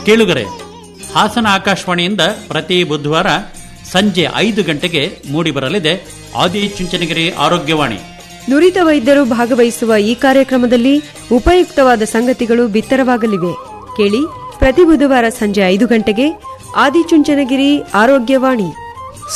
ಕೇಳುಗರೆ, ಹಾಸನ ಆಕಾಶವಾಣಿಯಿಂದ ಪ್ರತಿ ಬುಧವಾರ ಸಂಜೆ 5 ಗಂಟೆಗೆ ಮೂಡಿಬರಲಿದೆ ಆದಿಚುಂಚನಗಿರಿ ಆರೋಗ್ಯವಾಣಿ. ನುರಿತ ವೈದ್ಯರು ಭಾಗವಹಿಸುವ ಈ ಕಾರ್ಯಕ್ರಮದಲ್ಲಿ ಉಪಯುಕ್ತವಾದ ಸಂಗತಿಗಳು ಬಿತ್ತರವಾಗಲಿವೆ. ಕೇಳಿ, ಪ್ರತಿ ಬುಧವಾರ ಸಂಜೆ 5 ಗಂಟೆಗೆ ಆದಿಚುಂಚನಗಿರಿ ಆರೋಗ್ಯವಾಣಿ.